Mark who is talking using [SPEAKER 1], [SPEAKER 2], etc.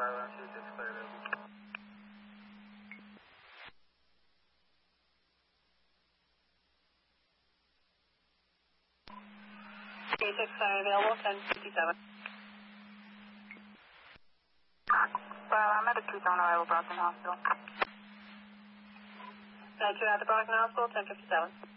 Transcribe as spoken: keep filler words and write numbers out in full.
[SPEAKER 1] Island, two six clear available. two six clear available, ten fifty-seven.
[SPEAKER 2] Well, I'm at the Tucson Arrival Brockton Hospital.
[SPEAKER 1] nine two at the Brockton Hospital, ten fifty-seven.